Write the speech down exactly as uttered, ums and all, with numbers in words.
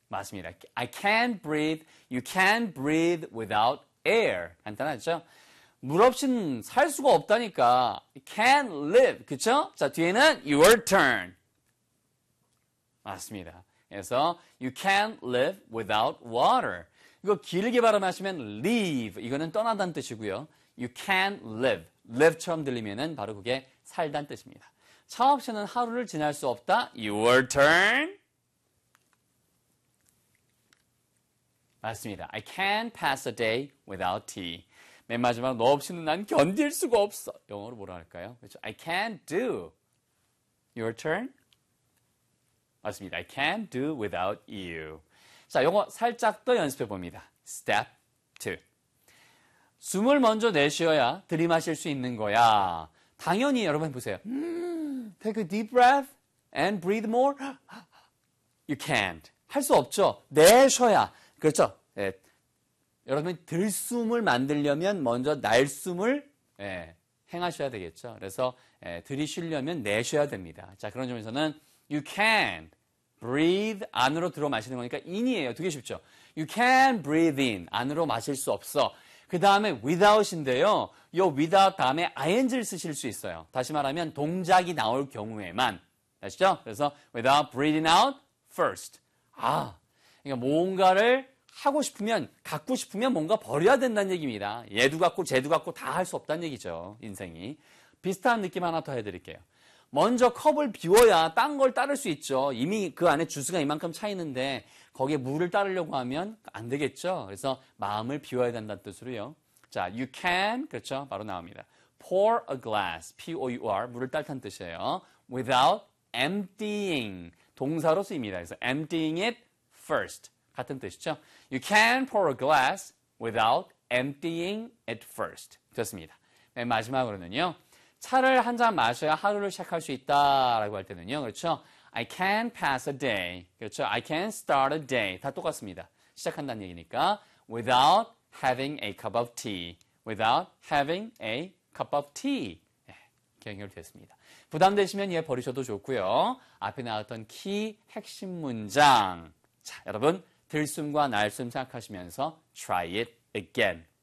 맞습니다. I can't breathe. You can't breathe without air. 간단하죠? 물 없이는 살 수가 없다니까. Can't live. 그쵸? 자, 뒤에는 your turn. 맞습니다. 그래서 you can't live without water. 이거 길게 발음하시면 leave. 이거는 떠나다는 뜻이고요. You can't live. live처럼 들리면은 바로 그게 살다는 뜻입니다. 차 없이는 하루를 지날 수 없다. Your turn. 맞습니다. I can't pass a day without tea. 맨 마지막 너 없이는 난 견딜 수가 없어. 영어로 뭐라 할까요? 그렇죠? I can't do. Your turn. 맞습니다. I can't do without you. 자, 요거 살짝 더 연습해 봅니다. Step two. 숨을 먼저 내쉬어야 들이마실 수 있는 거야. 당연히 여러분 보세요. 음, take a deep breath and breathe more. You can't. 할 수 없죠. 내쉬어야. 그렇죠. 예. 여러분 들숨을 만들려면 먼저 날숨을 예, 행하셔야 되겠죠. 그래서 예, 들이쉬려면 내쉬어야 됩니다. 자, 그런 점에서는 you can't breathe 안으로 들어 마시는 거니까 in이에요. 되게 쉽죠. You can't breathe in 안으로 마실 수 없어. 그 다음에 without인데요. 이 without 다음에 ing를 쓰실 수 있어요. 다시 말하면 동작이 나올 경우에만. 아시죠? 그래서 without breathing out first. 아, 그러니까 뭔가를 하고 싶으면, 갖고 싶으면 뭔가 버려야 된다는 얘기입니다. 얘도 갖고 쟤도 갖고 다 할 수 없다는 얘기죠. 인생이. 비슷한 느낌 하나 더 해드릴게요. 먼저 컵을 비워야 딴 걸 따를 수 있죠. 이미 그 안에 주스가 이만큼 차 있는데 거기에 물을 따르려고 하면 안 되겠죠. 그래서 마음을 비워야 된다는 뜻으로요. 자, you can, 그렇죠. 바로 나옵니다. pour a glass, P O U R, 물을 따르다는 뜻이에요. without emptying, 동사로 쓰입니다. 그래서 emptying it first. 같은 뜻이죠. You can pour a glass without emptying it first. 좋습니다. 맨 마지막으로는요. 차를 한 잔 마셔야 하루를 시작할 수 있다라고 할 때는요. 그렇죠? I can pass a day. 그렇죠? I can start a day. 다 똑같습니다. 시작한다는 얘기니까 without having a cup of tea. without having a cup of tea. 네, 연결됐습니다. 부담되시면 얘 버리셔도 좋고요. 앞에 나왔던 키 핵심 문장. 자, 여러분 들숨과 날숨 생각하시면서 try it again.